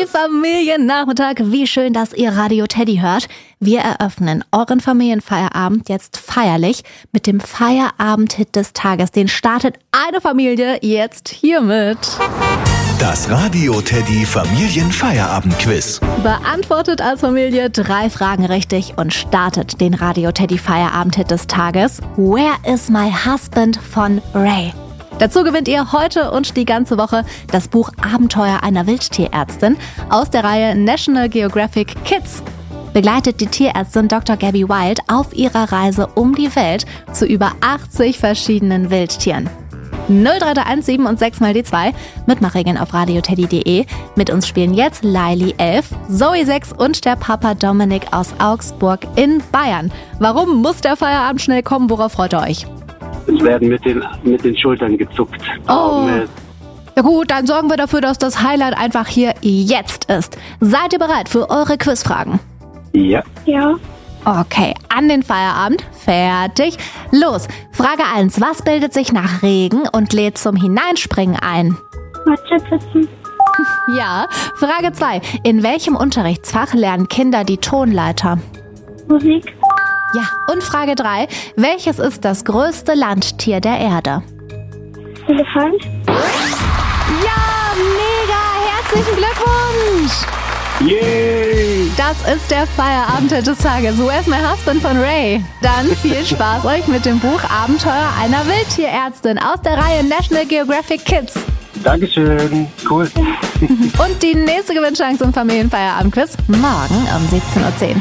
Teddy Familiennachmittag. Wie schön, dass ihr Radio Teddy hört. Wir eröffnen euren Familienfeierabend jetzt feierlich mit dem Feierabend-Hit des Tages. Den startet eine Familie jetzt hiermit. Das Radio Teddy Familienfeierabend-Quiz. Beantwortet als Familie 3 Fragen richtig und startet den Radio Teddy Feierabend-Hit des Tages. Where is my husband von Ray? Dazu gewinnt ihr heute und die ganze Woche das Buch Abenteuer einer Wildtierärztin aus der Reihe National Geographic Kids. Begleitet die Tierärztin Dr. Gabby Wild auf ihrer Reise um die Welt zu über 80 verschiedenen Wildtieren. 03317 und 6 mal die 2. Mitmachregeln auf radioteddy.de. Mit uns spielen jetzt Laili 11, Zoe 6 und der Papa Dominik aus Augsburg in Bayern. Warum muss der Feierabend schnell kommen? Worauf freut ihr euch? Es werden mit den Schultern gezuckt. Oh. Ja gut, dann sorgen wir dafür, dass das Highlight einfach hier jetzt ist. Seid ihr bereit für eure Quizfragen? Ja. Ja. Okay, an den Feierabend. Fertig. Los. Frage 1. Was bildet sich nach Regen und lädt zum Hineinspringen ein? Mathepfützen. Ja. Frage 2. In welchem Unterrichtsfach lernen Kinder die Tonleiter? Musik. Ja. Und Frage 3. Welches ist das größte Landtier der Erde? Elefant. Ja, mega. Herzlichen Glückwunsch. Yay! Das ist der Feierabend des Tages. Where's my husband von Ray? Dann viel Spaß euch mit dem Buch Abenteuer einer Wildtierärztin aus der Reihe National Geographic Kids. Dankeschön. Cool. Und die nächste Gewinnchance im Familienfeierabend-Quiz morgen um 17:10 Uhr.